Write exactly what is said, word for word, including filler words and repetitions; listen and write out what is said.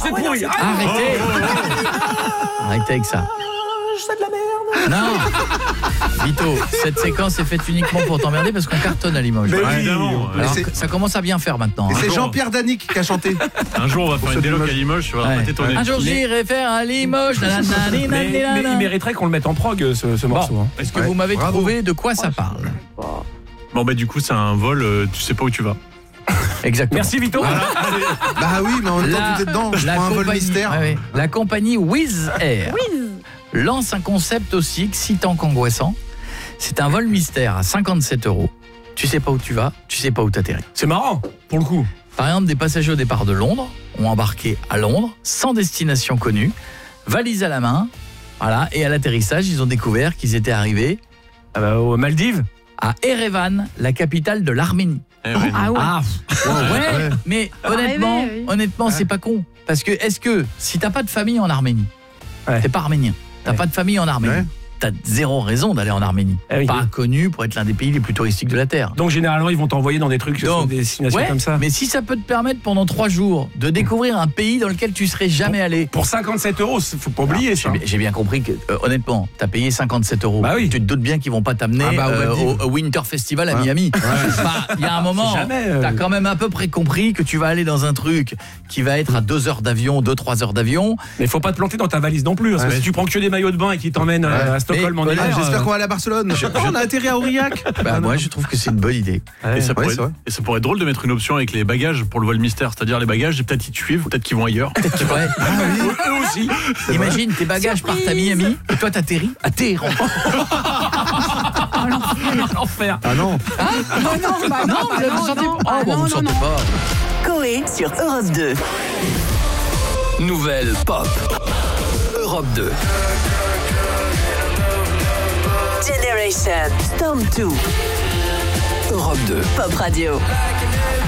c'est pourri. Arrêtez. Arrêtez avec ça. C'est de la merde. Non. Vito, cette séquence est faite uniquement pour t'emmerder parce qu'on cartonne à Limoges. Mais oui. Alors, ça commence à bien faire maintenant. Et hein. c'est Jean-Pierre Danic qui a chanté. Un jour, on va faire une déloc à Limoges, tu vas Ouais. pas t'étonner. Un jour, j'irai faire à Limoges. nanana, Mais, mais il mériterait qu'on le mette en prog, ce, ce morceau. Bon, Hein. est-ce que Ouais, vous m'avez bravo. trouvé de quoi ça parle? Bon, bah, du coup, c'est un vol, euh, tu sais pas où tu vas. Exactement. Merci Vito. Bah oui, mais en même temps, tout est dedans. Je prends un vol mystère. ouais, ouais. La compagnie Wizz Air lance un concept aussi excitant qu'angoissant. C'est un vol mystère à cinquante-sept euros. Tu sais pas où tu vas, tu sais pas où t'atterris. C'est marrant, pour le coup. Par exemple, des passagers au départ de Londres ont embarqué à Londres, sans destination connue, valise à la main, voilà, et à l'atterrissage, ils ont découvert qu'ils étaient arrivés Ah bah, aux Maldives. à Erevan, la capitale de l'Arménie. Eh ouais. Ah ouais. Ah, Wow, ouais, ouais. mais honnêtement, rêver, oui. honnêtement, c'est pas con. Parce que est-ce que si t'as pas de famille en Arménie, Ouais. t'es pas arménien, t'as Ouais. pas de famille en Arménie, Ouais. t'as zéro raison d'aller en Arménie. Ah oui. Pas connu pour être l'un des pays les plus touristiques de la Terre. Donc généralement, ils vont t'envoyer dans des trucs, sur Donc, des destinations ouais, comme ça. mais si ça peut te permettre pendant trois jours de découvrir un pays dans lequel tu serais jamais allé. Pour cinquante-sept euros, faut pas oublier J'ai ça. bien, j'ai bien compris que, euh, honnêtement, t'as payé cinquante-sept euros. Bah oui. Tu te doutes bien qu'ils vont pas t'amener Ah bah, aux euh, Maldives. au, au Winter Festival à Ouais. Miami. Bah, il y a un moment, Jamais, euh, t'as quand même à peu près compris que tu vas aller dans un truc qui va être à deux heures d'avion, deux trois heures d'avion. Mais faut pas te planter dans ta valise non plus. Parce que Ouais. si tu prends que des maillots de bain et qu'ils t'emmènent euh, Ouais. à Stockholm Mais, en voilà, hiver, Ah, J'espère euh, qu'on va aller à Barcelone. Oh, on a atterri à Aurillac. Bah, Ah, moi, non. je trouve que c'est une bonne idée. Et ça, Ouais, pourrait, c'est vrai. et ça pourrait être drôle de mettre une option avec les bagages pour le vol mystère. C'est-à-dire les bagages, peut-être ils te suivent, peut-être qu'ils vont ailleurs. Tu vois, eux aussi. imagine, tes bagages partent à Miami et toi t'atterris à Téhéran. L'enfer. Ah non. Oh non, bah non, vous bah le non, sentez non, pas. bah Oh, bon, non, vous le non, sentez non. pas. Coé sur Europe deux. Nouvelle pop. Europe deux. Generation Storm deux. Europe deux. Pop Radio.